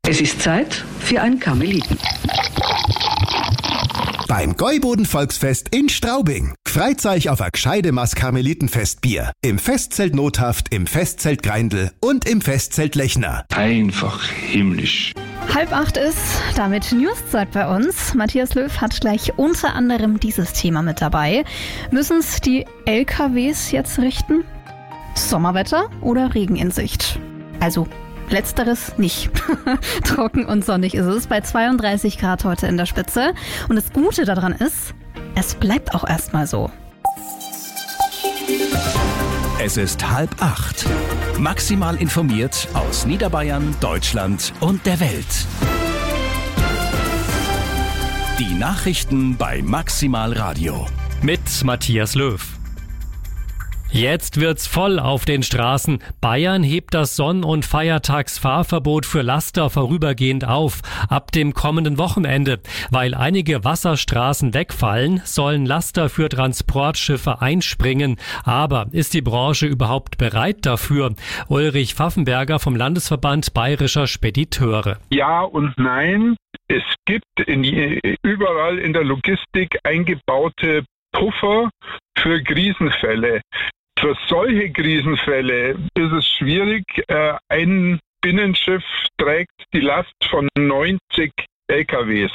Es ist Zeit für ein Karmeliten. Beim Gäuboden-Volksfest in Straubing. Freut euch auf ein gescheide Maß Karmelitenfestbier. Im Festzelt Nothaft, im Festzelt Greindl und im Festzelt Lechner. Einfach himmlisch. 7:30 ist damit Newszeit bei uns. Matthias Löw hat gleich unter anderem dieses Thema mit dabei. Müssen es die LKWs jetzt richten? Sommerwetter oder Regen in Sicht? Also letzteres nicht. Trocken und sonnig ist es bei 32 Grad heute in der Spitze. Und das Gute daran ist, es bleibt auch erstmal so. Es ist 7:30. Maximal informiert aus Niederbayern, Deutschland und der Welt. Die Nachrichten bei Maximal Radio. Mit Matthias Löw. Jetzt wird's voll auf den Straßen. Bayern hebt das Sonn- und Feiertagsfahrverbot für Laster vorübergehend auf. Ab dem kommenden Wochenende. Weil einige Wasserstraßen wegfallen, sollen Laster für Transportschiffe einspringen. Aber ist die Branche überhaupt bereit dafür? Ulrich Pfaffenberger vom Landesverband Bayerischer Spediteure. Ja und nein. Es gibt überall in der Logistik eingebaute Puffer für Krisenfälle. Für solche Krisenfälle ist es schwierig. Ein Binnenschiff trägt die Last von 90 LKWs.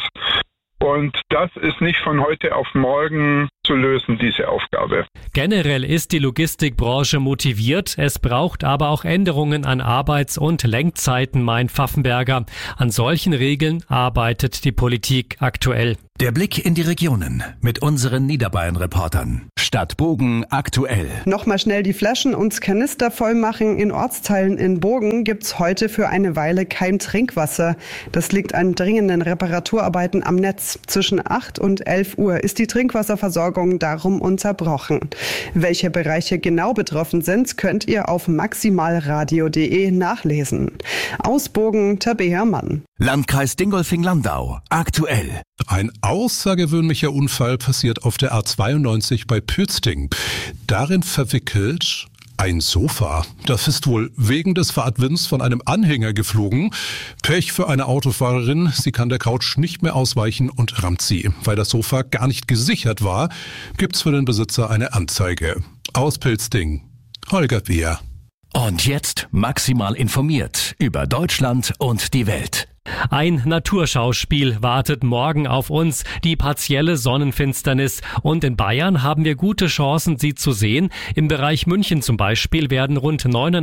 Und das ist nicht von heute auf morgen zu lösen, diese Aufgabe. Generell ist die Logistikbranche motiviert. Es braucht aber auch Änderungen an Arbeits- und Lenkzeiten, meint Pfaffenberger. An solchen Regeln arbeitet die Politik aktuell. Der Blick in die Regionen mit unseren Niederbayern-Reportern. Stadt Bogen aktuell. Nochmal schnell die Flaschen und Kanister voll machen. In Ortsteilen in Bogen gibt's heute für eine Weile kein Trinkwasser. Das liegt an dringenden Reparaturarbeiten am Netz. Zwischen 8 und 11 Uhr ist die Trinkwasserversorgung darum unterbrochen. Welche Bereiche genau betroffen sind, könnt ihr auf maximalradio.de nachlesen. Aus Bogen, Tabea Mann. Landkreis Dingolfing-Landau aktuell. Ein außergewöhnlicher Unfall passiert auf der A92 bei Pützting. Darin verwickelt ein Sofa. Das ist wohl wegen des Fahrtwinds von einem Anhänger geflogen. Pech für eine Autofahrerin. Sie kann der Couch nicht mehr ausweichen und rammt sie. Weil das Sofa gar nicht gesichert war, gibt's für den Besitzer eine Anzeige. Aus Pützting, Holger Beer. Und jetzt maximal informiert über Deutschland und die Welt. Ein Naturschauspiel wartet morgen auf uns, die partielle Sonnenfinsternis. Und in Bayern haben wir gute Chancen, sie zu sehen. Im Bereich München zum Beispiel werden rund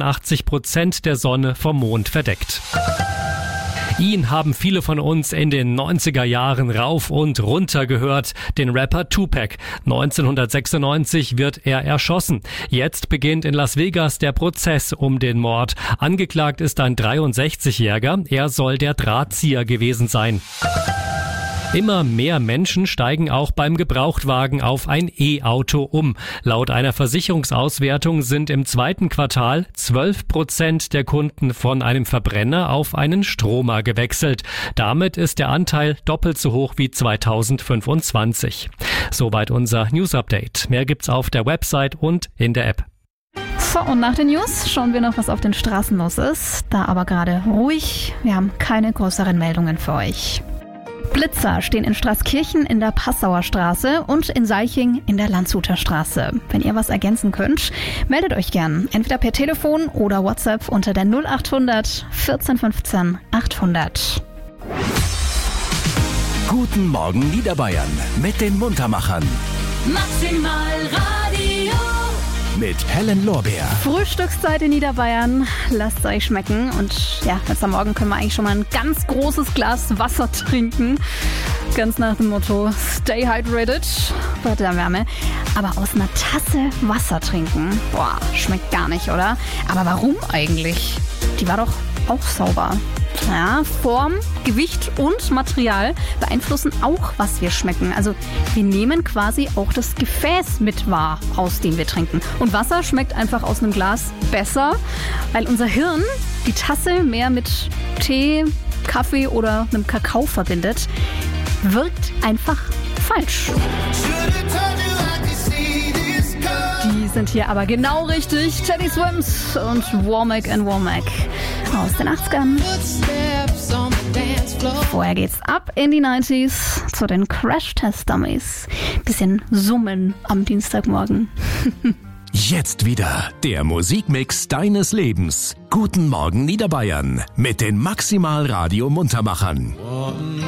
89% der Sonne vom Mond verdeckt. Ihn haben viele von uns in den 90er Jahren rauf und runter gehört, den Rapper Tupac. 1996 wird er erschossen. Jetzt beginnt in Las Vegas der Prozess um den Mord. Angeklagt ist ein 63-Jähriger. Er soll der Drahtzieher gewesen sein. Immer mehr Menschen steigen auch beim Gebrauchtwagen auf ein E-Auto um. Laut einer Versicherungsauswertung sind im zweiten Quartal 12% der Kunden von einem Verbrenner auf einen Stromer gewechselt. Damit ist der Anteil doppelt so hoch wie 2025. Soweit unser News-Update. Mehr gibt's auf der Website und in der App. So, und nach den News schauen wir noch, was auf den Straßen los ist. Da aber gerade ruhig. Wir haben keine größeren Meldungen für euch. Blitzer stehen in Straßkirchen in der Passauer Straße und in Seiching in der Landshuter Straße. Wenn ihr was ergänzen könnt, meldet euch gern. Entweder per Telefon oder WhatsApp unter der 0800 14 15 800. Guten Morgen Niederbayern mit den Muntermachern. Maximal Radio. Mit Helen Lorbeer. Frühstückszeit in Niederbayern. Lasst es euch schmecken. Und ja, jetzt am Morgen können wir eigentlich schon mal ein ganz großes Glas Wasser trinken. Ganz nach dem Motto Stay hydrated bei der Wärme. Aber aus einer Tasse Wasser trinken, boah, schmeckt gar nicht, oder? Aber warum eigentlich? Die war doch auch sauber. Ja, Form, Gewicht und Material beeinflussen auch, was wir schmecken. Also wir nehmen quasi auch das Gefäß mit wahr, aus dem wir trinken. Und Wasser schmeckt einfach aus einem Glas besser, weil unser Hirn die Tasse mehr mit Tee, Kaffee oder einem Kakao verbindet. Wirkt einfach falsch. Die sind hier aber genau richtig. Teddy Swims und Womack and Womack. aus den 80ern. Vorher geht's ab in die 90s zu den Crash-Test-Dummies. Bisschen summen am Dienstagmorgen. Jetzt wieder der Musikmix deines Lebens. Guten Morgen Niederbayern mit den Maximal Radio Muntermachern.